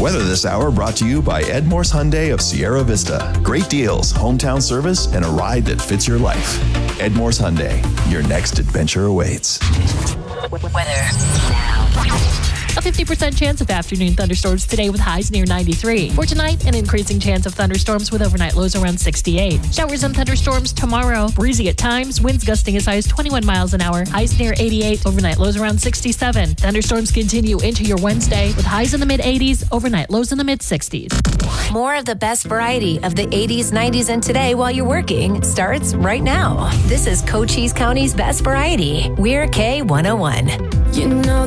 Weather this hour brought to you by Ed Morse Hyundai of Sierra Vista. Great deals, hometown service, and a ride that fits your life. Ed Morse Hyundai, your next adventure awaits. Weather now. A 50% chance of afternoon thunderstorms today with highs near 93. For tonight, an increasing chance of thunderstorms with overnight lows around 68. Showers and thunderstorms tomorrow. Breezy at times, winds gusting as high as 21 miles an hour. Highs near 88, overnight lows around 67. Thunderstorms continue into your Wednesday with highs in the mid-80s, overnight lows in the mid-60s. More of the best variety of the 80s, 90s, and today while you're working starts right now. This is Cochise County's Best Variety. We're K101. You know